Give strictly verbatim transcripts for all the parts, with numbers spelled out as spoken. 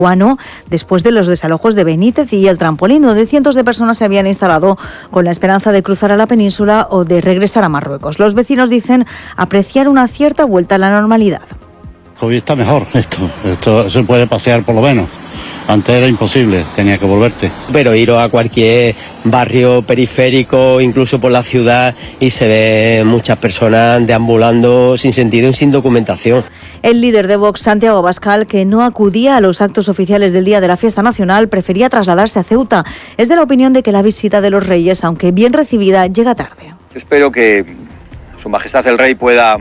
después de los desalojos de Benítez y el Trampolín, donde cientos de personas se habían instalado con la esperanza de cruzar a la península o de regresar a Marruecos. Los vecinos dicen apreciar una cierta vuelta a la normalidad. Hoy está mejor esto, esto se puede pasear por lo menos. Antes era imposible, tenía que volverte. Pero ir a cualquier barrio periférico, incluso por la ciudad, y se ve muchas personas deambulando sin sentido y sin documentación. El líder de Vox, Santiago Abascal, que no acudía a los actos oficiales del día de la fiesta nacional, prefería trasladarse a Ceuta. Es de la opinión de que la visita de los reyes, aunque bien recibida, llega tarde. Espero que Su Majestad el Rey pueda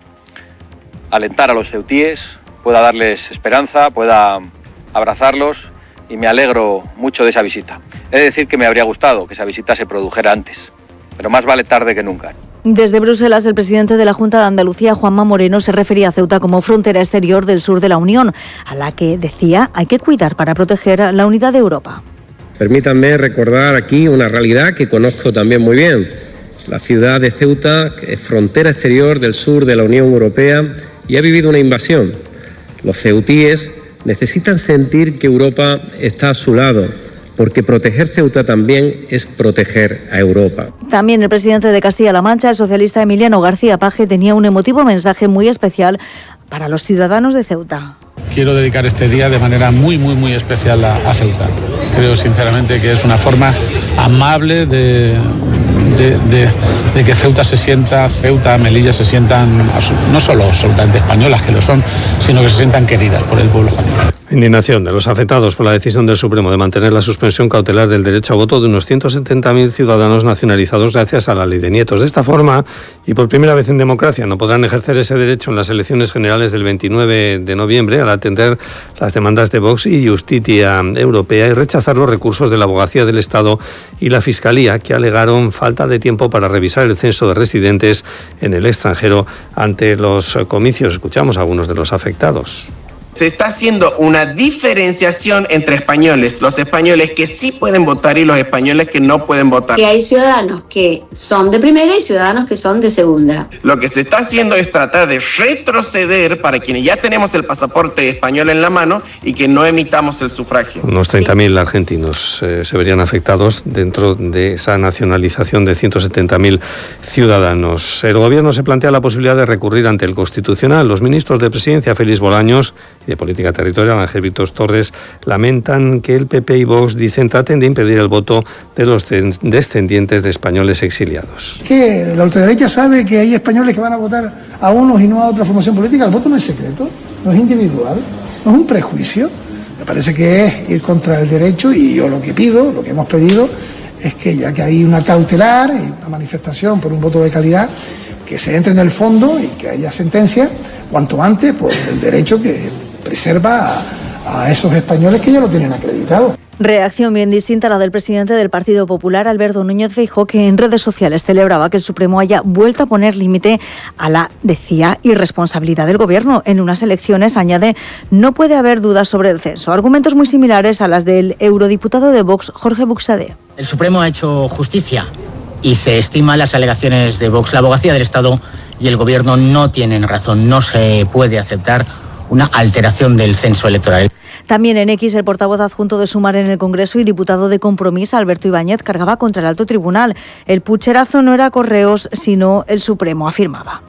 alentar a los ceutíes, pueda darles esperanza, pueda abrazarlos, y me alegro mucho de esa visita. He de decir que me habría gustado que esa visita se produjera antes, pero más vale tarde que nunca. Desde Bruselas, el presidente de la Junta de Andalucía, Juanma Moreno, se refería a Ceuta como frontera exterior del sur de la Unión, a la que, decía, hay que cuidar para proteger la unidad de Europa. Permítanme recordar aquí una realidad que conozco también muy bien. La ciudad de Ceuta es frontera exterior del sur de la Unión Europea y ha vivido una invasión. Los ceutíes necesitan sentir que Europa está a su lado, porque proteger Ceuta también es proteger a Europa. También el presidente de Castilla-La Mancha, el socialista Emiliano García Paje, tenía un emotivo mensaje muy especial para los ciudadanos de Ceuta. Quiero dedicar este día de manera muy, muy, muy especial a, a Ceuta. Creo sinceramente que es una forma amable de, de, de, de que Ceuta se sienta, Ceuta, Melilla se sientan no solo absolutamente españolas, que lo son, sino que se sientan queridas por el pueblo español. Indignación de los afectados por la decisión del Supremo de mantener la suspensión cautelar del derecho a voto de unos ciento setenta mil ciudadanos nacionalizados gracias a la ley de nietos. De esta forma, y por primera vez en democracia, no podrán ejercer ese derecho en las elecciones generales del veintinueve de noviembre al atender las demandas de Vox y Justicia Europea y rechazar los recursos de la Abogacía del Estado y la Fiscalía, que alegaron falta de tiempo para revisar el censo de residentes en el extranjero ante los comicios. Escuchamos a algunos de los afectados. Se está haciendo una diferenciación entre españoles, los españoles que sí pueden votar y los españoles que no pueden votar. Que hay ciudadanos que son de primera y ciudadanos que son de segunda. Lo que se está haciendo es tratar de retroceder para quienes ya tenemos el pasaporte español en la mano y que no emitamos el sufragio. Unos treinta mil argentinos eh, se verían afectados dentro de esa nacionalización de ciento setenta mil ciudadanos. El gobierno se plantea la posibilidad de recurrir ante el Constitucional. Los ministros de Presidencia, Félix Bolaños, y de Política Territorial, Ángel Víctor Torres, lamentan que el P P y Vox, dicen, traten de impedir el voto de los descendientes de españoles exiliados. Que la ultraderecha sabe que hay españoles que van a votar a unos y no a otra formación política. El voto no es secreto, no es individual, no es un prejuicio. Me parece que es ir contra el derecho, y yo lo que pido, lo que hemos pedido, es que ya que hay una cautelar y una manifestación por un voto de calidad, que se entre en el fondo y que haya sentencia cuanto antes por el derecho que preserva a, a esos españoles que ya lo tienen acreditado. Reacción bien distinta a la del presidente del Partido Popular, Alberto Núñez Feijóo, que en redes sociales celebraba que el Supremo haya vuelto a poner límite a la, decía, irresponsabilidad del Gobierno. En unas elecciones, añade, no puede haber dudas sobre el censo. Argumentos muy similares a las del eurodiputado de Vox, Jorge Buxadé. El Supremo ha hecho justicia y se estiman las alegaciones de Vox. La Abogacía del Estado y el Gobierno no tienen razón. No se puede aceptar una alteración del censo electoral. También en X, el portavoz adjunto de Sumar en el Congreso y diputado de Compromís, Alberto Ibáñez, cargaba contra el alto tribunal. El pucherazo no era Correos, sino el Supremo, afirmaba.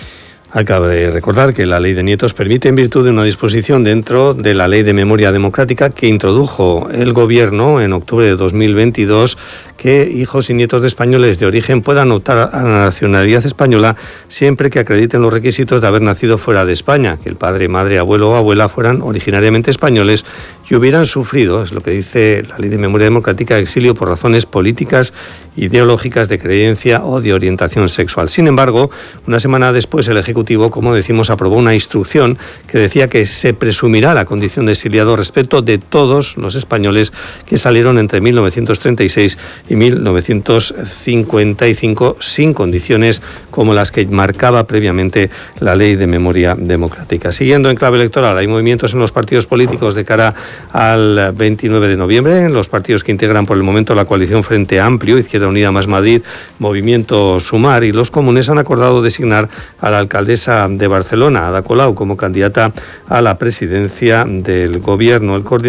Acaba de recordar que la ley de nietos permite, en virtud de una disposición dentro de la Ley de Memoria Democrática que introdujo el Gobierno en octubre de dos mil veintidós, que hijos y nietos de españoles de origen puedan optar a la nacionalidad española siempre que acrediten los requisitos de haber nacido fuera de España, que el padre, madre, abuelo o abuela fueran originariamente españoles y hubieran sufrido, es lo que dice la Ley de Memoria Democrática, exilio por razones políticas, ideológicas, de creencia o de orientación sexual. Sin embargo, una semana después el Ejecutivo, como decimos, aprobó una instrucción que decía que se presumirá la condición de exiliado respecto de todos los españoles que salieron entre mil novecientos treinta y seis y mil novecientos cincuenta y cinco, sin condiciones como las que marcaba previamente la Ley de Memoria Democrática. Siguiendo en clave electoral, hay movimientos en los partidos políticos de cara al veintinueve de noviembre, en los partidos que integran por el momento la coalición Frente Amplio, Izquierda Unida más Madrid, Movimiento Sumar, y los comunes han acordado designar a la alcaldesa de Barcelona, Ada Colau, como candidata a la presidencia del gobierno. El